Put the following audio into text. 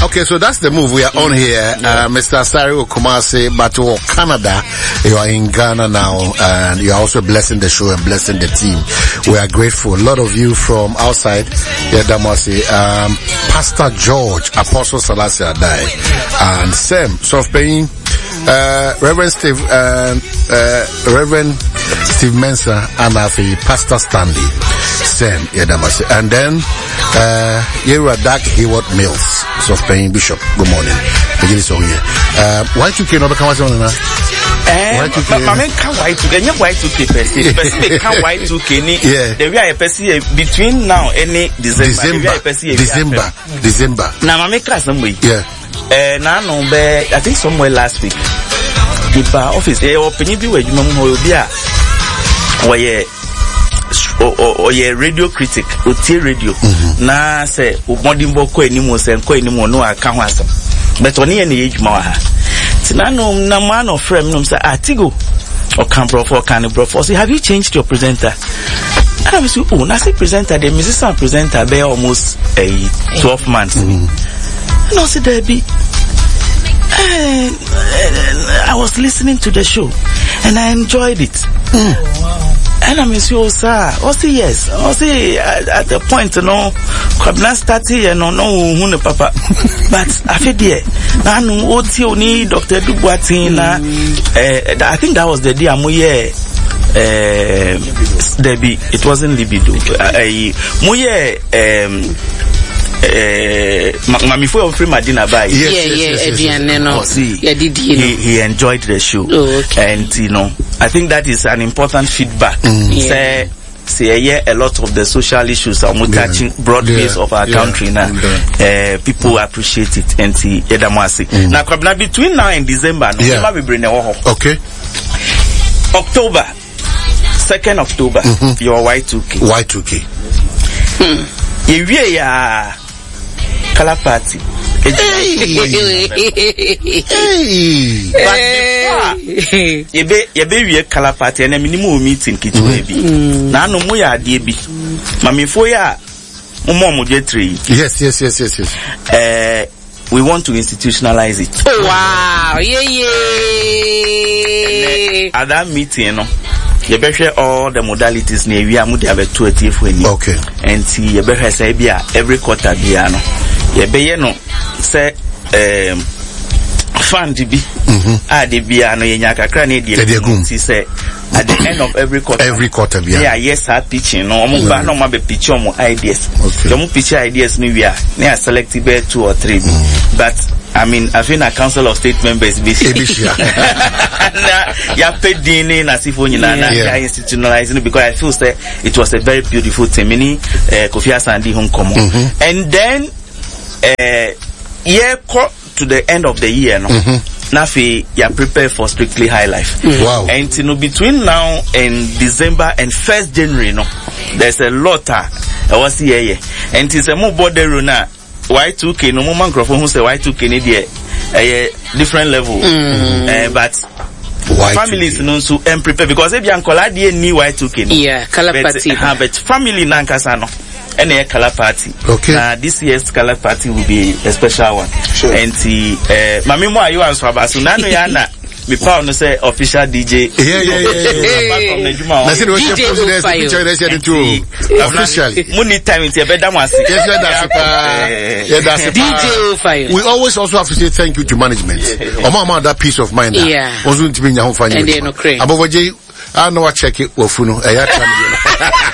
Okay, so that's the move we are on here. Mr. Asare Okumase, but to Canada, you are in Ghana now, and you are also blessing the show and blessing the team. We are grateful. A lot of you from outside, Pastor George, Apostle Selassie Adai, and Sam, Sofpain, Reverend Steve Mensah, and Pastor Stanley, Sam, and then Dak Hayward Mills, Sofpain Bishop. Good morning. Why you cannot become a son? Between now and December. Now, I make some way. I think somewhere last week, the bar office, open you will be or radio critic, or radio. Na say, modern boko anymore, and co anymore, no, I can't answer. But on any age, Maha. Tinano, Naman or Fremnum say, Atigo, or Campro for Canibro for say, have you changed your presenter? I was I presenter, the musician presenter, be almost 12 months. No, see, Debbie. I was listening to the show and I enjoyed it. And I'm sure, sir. Yes. At the point, Kwabna started and no, papa. But I feel there. Now, only Dr. Dubuatina. I think that was the day Muye. Debbie, it wasn't libido. Muye. Mami for free Madina by. He enjoyed the show. Oh, okay. And I think that is an important feedback. Say a lot of the social issues are touching broad base of our country now. People appreciate it and see Edamasi. Now between now and December, we bring okay. October 2nd October, your Y2K. Yeah. Color party. But before, color party and a minimum meeting kitchen. Now no more DB. Mami foya Momo Jetri. Yes. We want to institutionalize it. Oh wow, yeah. At that meeting, you better all the modalities near we are moved have a 20 for you. Okay. And see you better say every quarter piano. You better say fan to be the piano in Yakakran. Say at the end of every quarter yes, I pitching no more pitch more ideas. The picture ideas we are selected 2 or 3. But I mean, I think a council of state members institutionalizing because I feel that it was a very beautiful thing. Kofi Asandi homecoming. And then to the end of the year, Nafi, you are prepared for Strictly High Life. Wow. And between now and December and 1st January, there's a lot I was here. And it's a more border now. Y2K, no more microphone who say Y2K need a different level. But Y2K. Families know so and prepare because if you are new Y2K. Yeah, color party. But family nankasano. And a color party. Okay. This year's color party will be a special one. Sure. And Mami Mo, you answer about so Nano Yana. Me proud to say official DJ. Officially. Money time it's a better one. DJ. We always also have to say thank you to management. Mama, that peace of mind. Yeah. And then I know what check it.